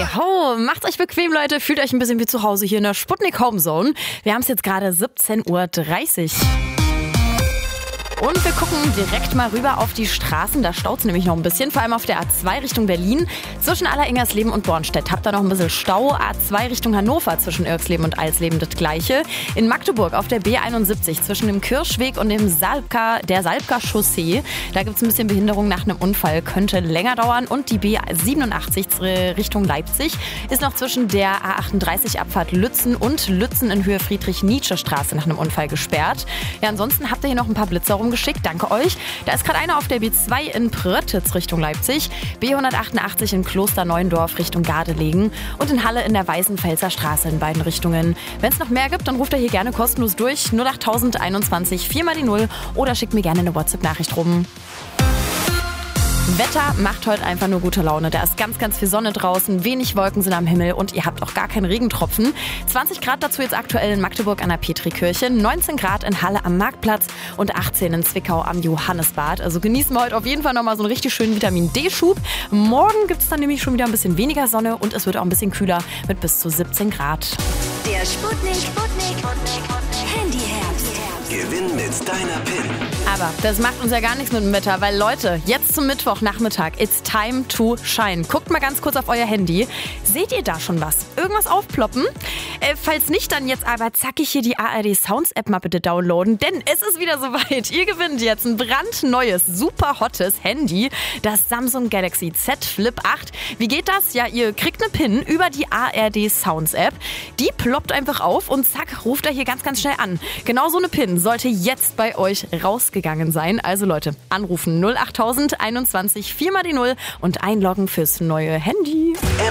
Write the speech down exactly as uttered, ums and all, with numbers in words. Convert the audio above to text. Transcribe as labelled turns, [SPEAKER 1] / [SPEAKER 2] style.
[SPEAKER 1] Hey ho, macht's euch bequem, Leute. Fühlt euch ein bisschen wie zu Hause hier in der Sputnik Home Zone. Wir haben es jetzt gerade siebzehn Uhr dreißig. Und wir gucken direkt mal rüber auf die Straßen. Da staut es nämlich noch ein bisschen, vor allem auf der A zwei Richtung Berlin. Zwischen Alleringers-Leben und Bornstedt habt ihr noch ein bisschen Stau. A zwei Richtung Hannover zwischen Irksleben und Alsleben das gleiche. In Magdeburg auf der B einundsiebzig zwischen dem Kirschweg und dem Salbka, der Salbka Chaussee. Da gibt es ein bisschen Behinderung nach einem Unfall, könnte länger dauern. Und die B siebenundachtzig Richtung Leipzig ist noch zwischen der A achtunddreißig Abfahrt Lützen und Lützen in Höhe Friedrich-Nietzsche-Straße nach einem Unfall gesperrt. Ja, ansonsten habt ihr hier noch ein paar Blitzer rumgeschickt. Danke euch. Da ist gerade einer auf der B zwei in Pröttitz Richtung Leipzig, B hundertachtundachtzig in Klosterneuendorf Richtung Gardelegen und in Halle in der Weißenfelser Straße in beiden Richtungen. Wenn es noch mehr gibt, dann ruft ihr hier gerne kostenlos durch null acht null null einundzwanzig vier mal die null oder schickt mir gerne eine WhatsApp-Nachricht rum. Wetter macht heute einfach nur gute Laune. Da ist ganz, ganz viel Sonne draußen, wenig Wolken sind am Himmel und ihr habt auch gar keinen Regentropfen. zwanzig Grad dazu jetzt aktuell in Magdeburg an der Petrikirche, neunzehn Grad in Halle am Marktplatz und achtzehn in Zwickau am Johannesbad. Also genießen wir heute auf jeden Fall nochmal so einen richtig schönen Vitamin-D-Schub. Morgen gibt es dann nämlich schon wieder ein bisschen weniger Sonne und es wird auch ein bisschen kühler mit bis zu siebzehn Grad.
[SPEAKER 2] Der Sputnik, Sputnik, Handy-Herbst.
[SPEAKER 3] Gewinn mit deiner P I N.
[SPEAKER 1] Aber das macht uns ja gar nichts mit dem Wetter, weil Leute, jetzt zum Mittwochnachmittag, it's time to shine. Guckt mal ganz kurz auf euer Handy. Seht ihr da schon was? Irgendwas aufploppen? Äh, falls nicht, dann jetzt aber zackig hier die A R D Sounds App mal bitte downloaden, denn es ist wieder soweit. Ihr gewinnt jetzt ein brandneues, super hottes Handy, das Samsung Galaxy Z Flip acht. Wie geht das? Ja, ihr kriegt eine P I N über die A R D Sounds App. Die ploppt einfach auf und zack, ruft er hier ganz, ganz schnell an. Genau so eine P I N sollte jetzt bei euch rausgegangen sein. Also Leute, anrufen null acht null null einundzwanzig vier mal die null und einloggen fürs neue Handy.